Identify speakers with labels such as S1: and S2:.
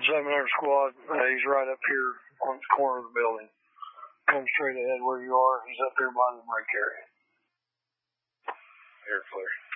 S1: 700 squad. He's right up here on the corner of the building. Come straight ahead where you are. He's up there by the break area. Air clear.